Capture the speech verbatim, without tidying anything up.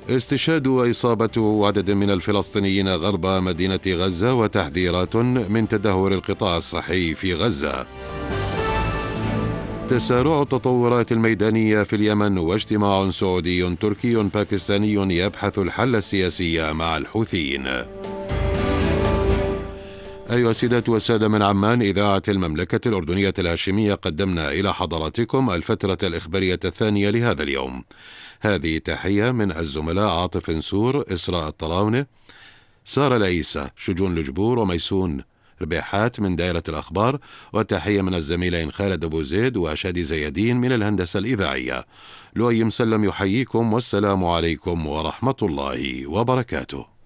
استشهاد وإصابة عدد من الفلسطينيين غرب مدينة غزة وتحذيرات من تدهور القطاع الصحي في غزة. تسارع التطورات الميدانية في اليمن واجتماع سعودي تركي باكستاني يبحث الحل السياسي مع الحوثيين. أيها السيدات والسادة، من عمان إذاعة المملكة الأردنية الهاشمية قدمنا إلى حضراتكم الفترة الإخبارية الثانية لهذا اليوم. هذه تحية من الزملاء عاطف نسور، إسراء الطراونة، سارة العيسى، شجون الجبور، وميسون ربيحات من دائرة الأخبار، وتحية من الزميلين خالد أبو زيد وشادي زيادين من الهندسة الإذاعية. لؤي مسلم يحييكم، والسلام عليكم ورحمة الله وبركاته.